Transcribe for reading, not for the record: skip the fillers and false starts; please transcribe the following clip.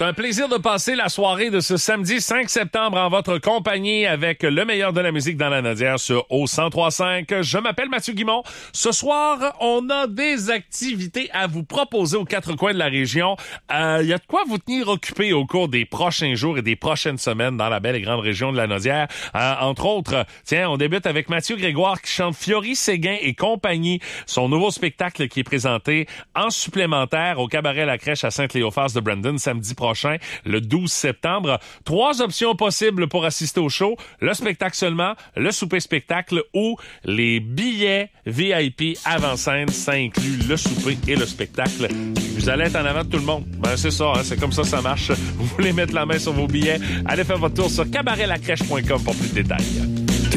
C'est un plaisir de passer la soirée de ce samedi 5 septembre en votre compagnie avec le meilleur de la musique dans la Nodière sur O1035. Je m'appelle Mathieu Guimond. Ce soir, on a des activités à vous proposer aux quatre coins de la région. Il y a de quoi vous tenir occupé au cours des prochains jours et des prochaines semaines dans la belle et grande région de la Nodière. Entre autres, tiens, on débute avec Mathieu Grégoire qui chante Fiori Séguin et compagnie, son nouveau spectacle qui est présenté en supplémentaire au Cabaret La Crèche à Saint-Cléophas de Brandon samedi prochain, le 12 septembre. 3 options possibles pour assister au show. Le spectacle seulement, le souper-spectacle ou les billets VIP avant-scène. Ça inclut le souper et le spectacle. Vous allez être en avant de tout le monde. Ben, c'est ça, hein, c'est comme ça marche. Vous voulez mettre la main sur vos billets? Allez faire votre tour sur cabaretlacrèche.com pour plus de détails.